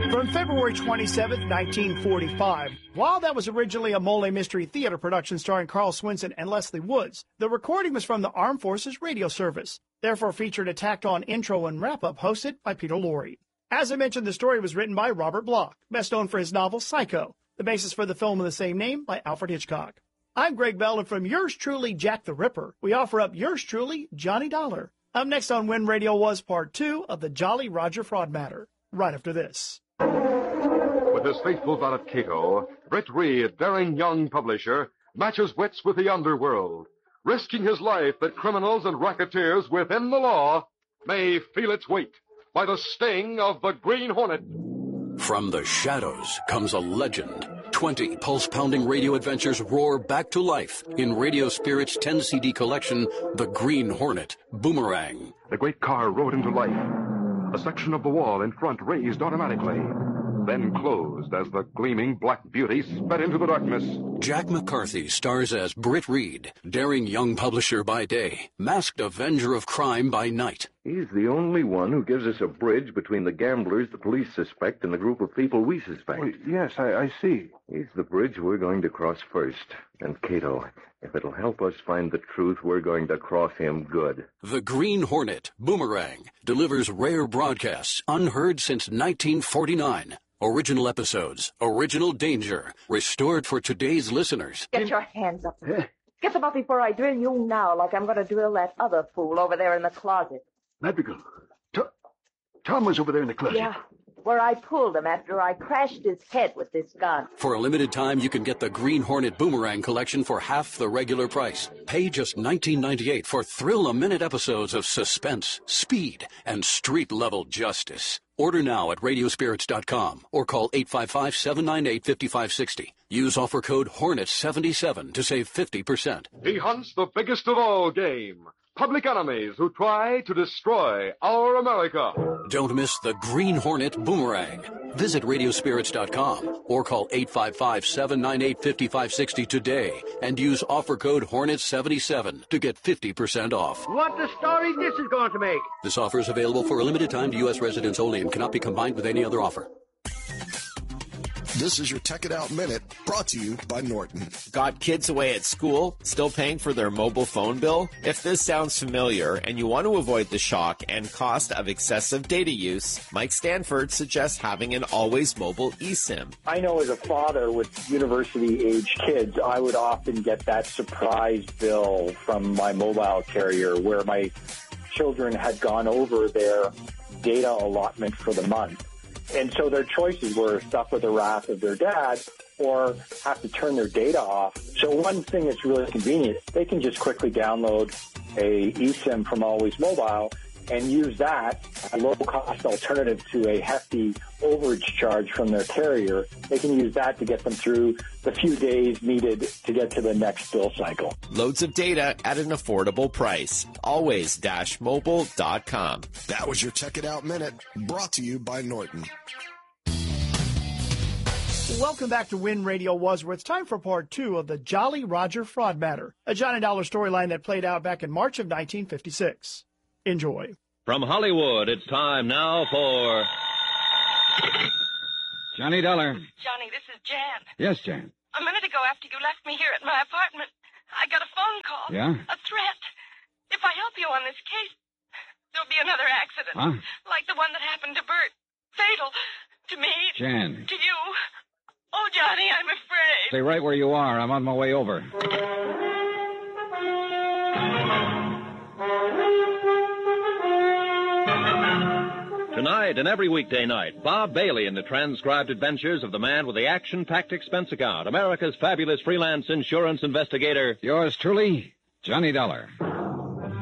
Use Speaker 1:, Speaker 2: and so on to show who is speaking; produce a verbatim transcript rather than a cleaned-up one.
Speaker 1: From February twenty-seventh, nineteen forty-five, while that was originally a Mole Mystery Theater production starring Carl Swinson and Leslie Woods, the recording was from the Armed Forces Radio Service, therefore featured a tacked-on intro and wrap-up hosted by Peter Lorre. As I mentioned, the story was written by Robert Bloch, best known for his novel Psycho, the basis for the film of the same name by Alfred Hitchcock. I'm Greg Bell, and from yours truly, Jack the Ripper, we offer up yours truly, Johnny Dollar. Up next on When Radio Was Part two of the Jolly Roger Fraud Matter, right after this.
Speaker 2: With his faithful valet Cato, Britt Reed, daring young publisher, matches wits with the underworld, risking his life that criminals and racketeers within the law may feel its weight by the sting of the Green Hornet.
Speaker 3: From the shadows comes a legend. Twenty pulse-pounding radio adventures roar back to life in Radio Spirit's ten C D collection, The Green Hornet, Boomerang.
Speaker 2: The great car rode into life. A section of the wall in front raised automatically, then closed as the gleaming black beauty sped into the darkness.
Speaker 3: Jack McCarthy stars as Britt Reed, daring young publisher by day, masked avenger of crime by night.
Speaker 4: He's the only one who gives us a bridge between the gamblers the police suspect and the group of people we suspect.
Speaker 2: Oh, yes, I, I see.
Speaker 4: He's the bridge we're going to cross first. And Cato, if it'll help us find the truth, we're going to cross him good.
Speaker 3: The Green Hornet, Boomerang, delivers rare broadcasts unheard since nineteen forty-nine. Original episodes, original danger, restored for today's listeners.
Speaker 5: Get your hands up. Get them up before I drill you now, like I'm going to drill that other fool over there in the closet.
Speaker 6: Madrigal, Tom, Tom was over there in the closet.
Speaker 5: Yeah, where I pulled him after I crashed his head with this gun.
Speaker 3: For a limited time, you can get the Green Hornet Boomerang collection for half the regular price. Pay just nineteen ninety-eight for thrill-a-minute episodes of suspense, speed, and street-level justice. Order now at radio spirits dot com or call eight five five, seven nine eight, five five six zero. Use offer code Hornet seventy-seven to save fifty percent.
Speaker 2: He hunts the biggest of all game, public enemies who try to destroy our America.
Speaker 3: Don't miss the Green Hornet Boomerang. Visit radio spirits dot com or call eight five five, seven nine eight, five five six zero today and use offer code Hornet seventy-seven to get fifty percent off.
Speaker 6: What the story this is going to make?
Speaker 3: This offer is available for a limited time to U S residents only and cannot be combined with any other offer.
Speaker 7: This is your Tech It Out Minute, brought to you by Norton.
Speaker 8: Got kids away at school, still paying for their mobile phone bill? If this sounds familiar and you want to avoid the shock and cost of excessive data use, Mike Stanford suggests having an always mobile eSIM.
Speaker 9: I know as a father with university-age kids, I would often get that surprise bill from my mobile carrier where my children had gone over their data allotment for the month. And so their choices were stuck with the wrath of their dad or have to turn their data off. So one thing that's really convenient, they can just quickly download a eSIM from Always Mobile and use that, a low-cost alternative to a hefty overage charge from their carrier. They can use that to get them through the few days needed to get to the next bill cycle.
Speaker 8: Loads of data at an affordable price. always mobile dot com.
Speaker 7: That was your Check It Out Minute, brought to you by Norton.
Speaker 1: Welcome back to When Radio Was, where it's time for part two of the Jolly Roger Fraud Matter, a Johnny Dollar storyline that played out back in March of nineteen fifty-six. Enjoy.
Speaker 10: From Hollywood, it's time now for
Speaker 11: Johnny Dollar.
Speaker 12: Johnny, this is Jan.
Speaker 11: Yes, Jan.
Speaker 12: A minute ago, after you left me here at my apartment, I got a phone call.
Speaker 11: Yeah?
Speaker 12: A threat. If I help you on this case, there'll be another accident.
Speaker 11: Huh?
Speaker 12: Like the one that happened to Bert. Fatal. To me.
Speaker 11: Jan.
Speaker 12: To you. Oh, Johnny, I'm afraid.
Speaker 11: Stay right where you are. I'm on my way over.
Speaker 10: Tonight and every weekday night, Bob Bailey in the transcribed adventures of the man with the action-packed expense account, America's fabulous freelance insurance investigator.
Speaker 11: Yours truly, Johnny Dollar.